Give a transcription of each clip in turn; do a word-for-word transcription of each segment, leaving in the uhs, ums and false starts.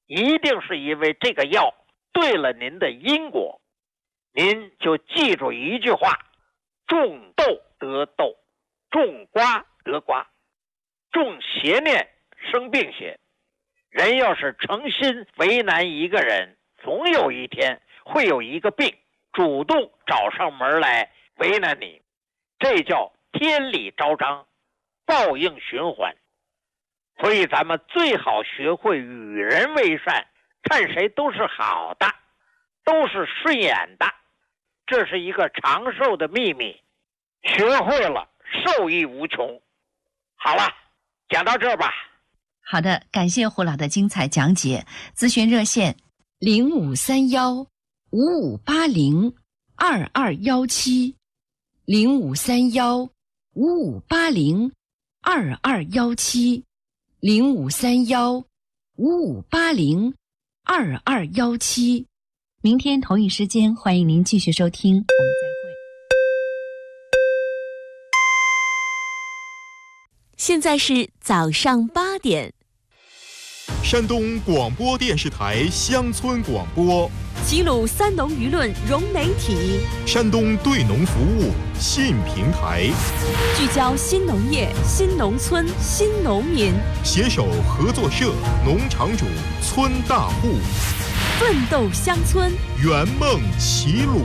一定是因为这个药对了您的因果。您就记住一句话：种豆得豆，种瓜得瓜，种邪念生病邪。人要是诚心为难一个人，总有一天会有一个病主动找上门来为难你，这叫天理昭彰，报应循环。所以咱们最好学会与人为善，看谁都是好的，都是顺眼的，这是一个长寿的秘密，学会了受益无穷。好了，讲到这儿吧。 好的，感谢胡老的精彩讲解。咨询热线零五三幺五五八零二二幺七，零五三幺五五八零二二幺七，零五三幺五五八零二二幺七。明天同一时间，欢迎您继续收听，我们再会。 现在是早上八点。 山东广播电视台乡村广播， 齐鲁三农舆论融媒体， 山东对农服务信平台， 聚焦新农业、新农村、新农民， 携手合作社、农场主、村大户， 奋斗乡村， 圆梦齐鲁。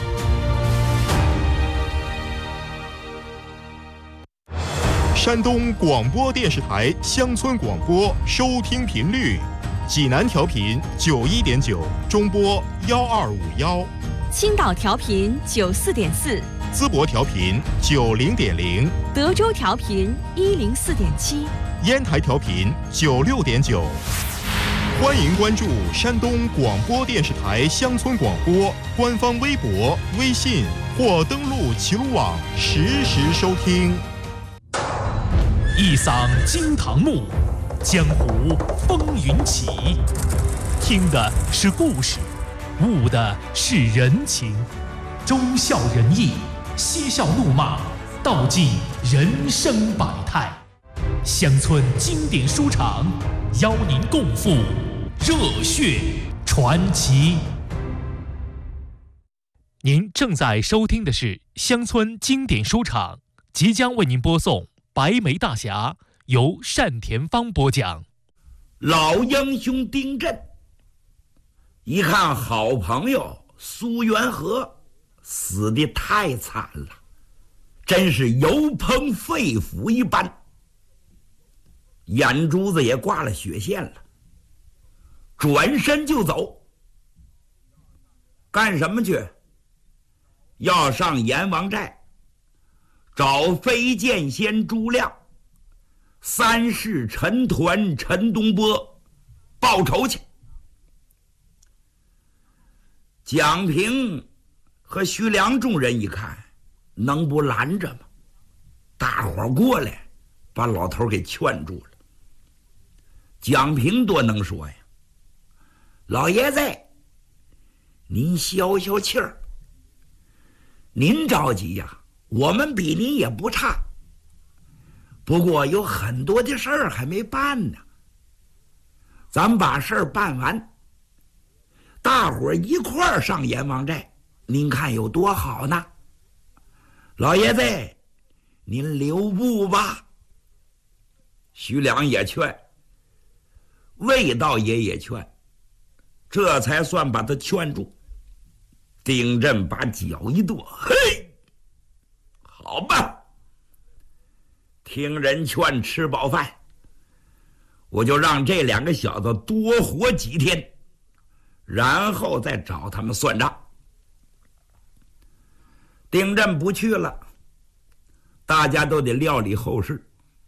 山东广播电视台乡村广播收听频率：济南调频九一点九，中波幺二五幺； 青岛调频九四点四， 淄博调频九零点零， 德州调频一零四点七， 烟台调频九六点九。欢迎关注山东广播电视台乡村广播官方微博、微信或登录齐鲁网实时收听。 一嗓惊堂木，江湖风云起。听的是故事，悟的是人情，忠孝仁义，嬉笑怒骂，道尽人生百态。乡村经典书场，邀您共赴热血传奇。您正在收听的是乡村经典书场，即将为您播送白眉大侠，由单田芳播讲。 老英雄丁震一看好朋友苏元和死得太惨了，真是油烹肺腑一般，眼珠子也挂了血线了，转身就走。干什么去？要上阎王寨找飞剑仙朱亮、三世陈抟陈东波报仇去。蒋平和徐良众人一看，能不拦着吗？大伙儿过来把老头给劝住了。蒋平多能说呀，老爷子您消消气儿，您着急呀，我们比您也不差，不过有很多的事儿还没办呢。咱们把事儿办完，大伙儿一块儿上阎王寨，您看有多好呢？老爷子您留步吧。徐良也劝，魏道爷也劝，这才算把他劝住。丁震把脚一跺，嘿，好吧，听人劝，吃饱饭，我就让这两个小子多活几天，然后再找他们算账。丁震不去了，大家都得料理后事。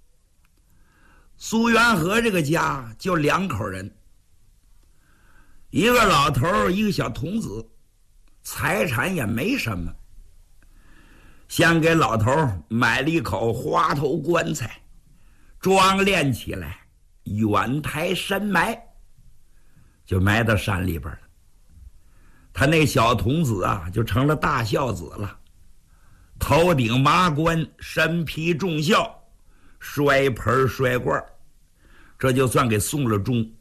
苏元和这个家就两口人，一个老头，一个小童子，财产也没什么。先给老头买了一口花头棺材，装殓起来，远台深埋，就埋到山里边了。他那小童子啊，就成了大孝子了，头顶麻冠，身披重孝，摔盆摔罐，这就算给送了终。